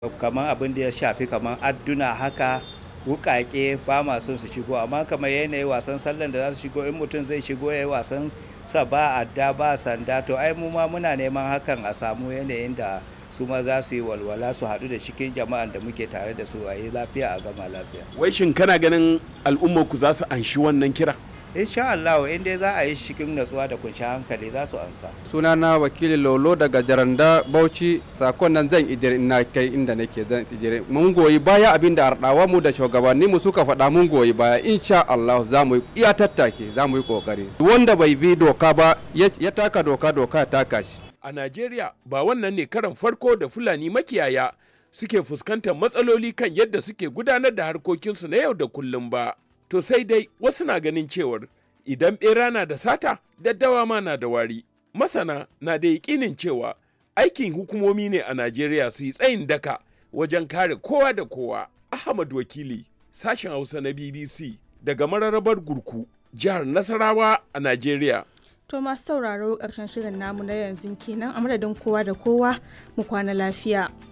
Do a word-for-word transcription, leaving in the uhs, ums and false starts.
kamar abin da ya shafi kamar adduna haka wukake ba ma son su shigo, amma kamar yanayi wasan sallan da za su shigo in mutum zai shigo ya yi wasan sa ba adda ba sanda to ai mu ma muna neman hakan a samu yanayin da su ma za su yi walwala su haɗu da cikin jama'an da muke tare da su a yi lafiya a gama lafiya. Wai shin kana ganin al'ummar ku za su anshi wannan kira? Insha Allah in dai za a yi cikin natsuwa da kunshi hankali za su ansa. Sunana wakili Lolo daga Jaranda Bauchi, sakon nan zan ijire ina kai inda nake zan ijire. Mun goyi baya abin da ardawa mu da shugabanni mu suka faɗa, mun goyi baya insha Allah za mu iya tattake, za mu yi kokari. Wanda bai bi doka ba ya taka doka doka ya taka shi. A Najeriya ba wannan ne karan farko da Fulani makiyaya suke fuskantar matsaloli kan yadda suke gudanar da harkokinsu na yau da kullum ba. To sai dai wasu na ganin cewar idan ɓera na da sata, daddawa ma na da wari. Masana na da yaƙinin cewa aikin hukumomi ne a Najeriya su yi tsayin daka wajen kare kowa da kowa. Ahmad Wakili, sashen Hausa na B B C daga mararrabar Gurku, jihar Nasarawa a Najeriya. To masu sauraro ƙarshen shirin namu na yanzu kenan, a madadin kowa da kowa mu kwana lafiya.